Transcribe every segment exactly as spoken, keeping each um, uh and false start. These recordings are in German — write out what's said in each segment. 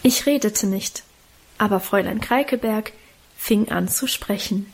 Ich redete nicht, aber Fräulein Kreikeberg fing an zu sprechen.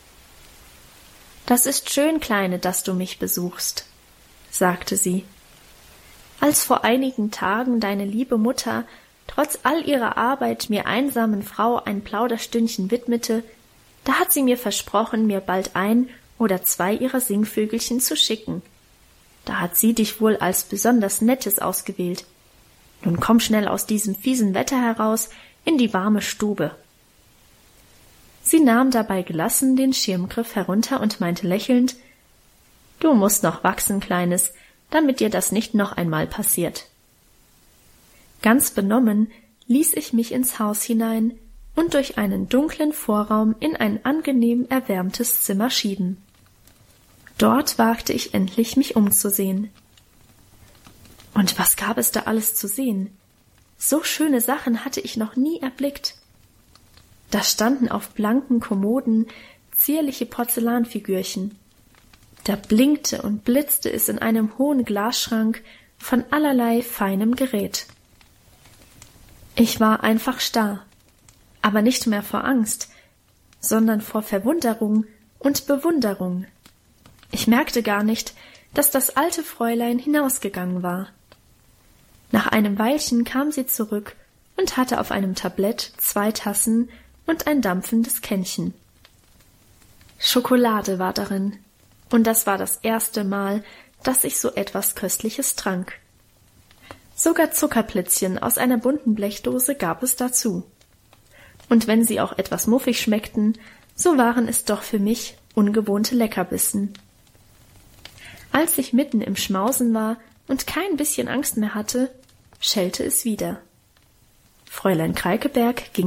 »Das ist schön, Kleine, dass du mich besuchst«, sagte sie. »Als vor einigen Tagen deine liebe Mutter trotz all ihrer Arbeit mir einsamen Frau ein Plauderstündchen widmete, da hat sie mir versprochen, mir bald ein oder zwei ihrer Singvögelchen zu schicken. Da hat sie dich wohl als besonders Nettes ausgewählt. Nun komm schnell aus diesem fiesen Wetter heraus in die warme Stube.« Sie nahm dabei gelassen den Schirmgriff herunter und meinte lächelnd, »Du musst noch wachsen, Kleines, damit dir das nicht noch einmal passiert.« Ganz benommen ließ ich mich ins Haus hinein und durch einen dunklen Vorraum in ein angenehm erwärmtes Zimmer schieben. Dort wagte ich endlich, mich umzusehen. Und was gab es da alles zu sehen? So schöne Sachen hatte ich noch nie erblickt. Da standen auf blanken Kommoden zierliche Porzellanfigürchen. Da blinkte und blitzte es in einem hohen Glasschrank von allerlei feinem Gerät. Ich war einfach starr, aber nicht mehr vor Angst, sondern vor Verwunderung und Bewunderung. Ich merkte gar nicht, dass das alte Fräulein hinausgegangen war. Nach einem Weilchen kam sie zurück und hatte auf einem Tablett zwei Tassen und ein dampfendes Kännchen. Schokolade war darin, und das war das erste Mal, dass ich so etwas Köstliches trank. Sogar Zuckerplätzchen aus einer bunten Blechdose gab es dazu. Und wenn sie auch etwas muffig schmeckten, so waren es doch für mich ungewohnte Leckerbissen. Als ich mitten im Schmausen war und kein bisschen Angst mehr hatte, schellte es wieder. Fräulein Kreikeberg ging